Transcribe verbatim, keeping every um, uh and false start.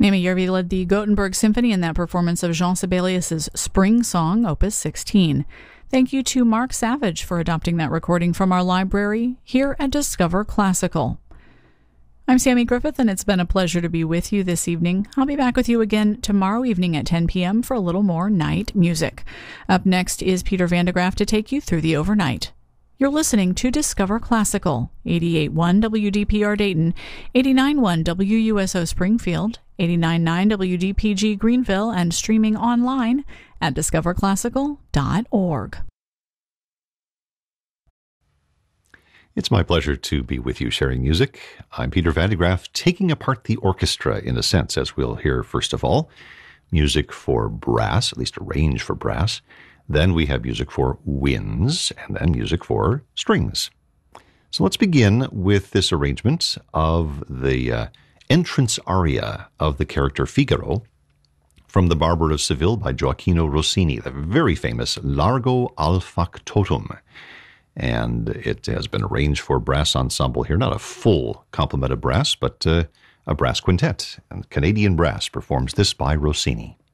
Amy Yerby led the Gothenburg Symphony in that performance of Jean Sibelius's Spring Song, Opus sixteen. Thank you to Mark Savage for adopting that recording from our library here at Discover Classical. I'm Sammy Griffith, and it's been a pleasure to be with you this evening. I'll be back with you again tomorrow evening at ten p.m. for a little more night music. Up next is Peter Vandegraff to take you through the overnight. You're listening to Discover Classical, eighty-eight point one W D P R Dayton, eighty-nine point one W U S O Springfield, eighty-nine point nine W D P G Greenville, and streaming online at discover classical dot org. It's my pleasure to be with you sharing music. I'm Peter Vandegraff, taking apart the orchestra in a sense, as we'll hear first of all. Music for brass, at least a range for brass. Then we have music for winds, and then music for strings. So let's begin with this arrangement of the uh, entrance aria of the character Figaro from The Barber of Seville by Gioacchino Rossini, the very famous Largo al Factotum. And it has been arranged for brass ensemble here, not a full complement of brass, but uh, a brass quintet. And Canadian Brass performs this by Rossini.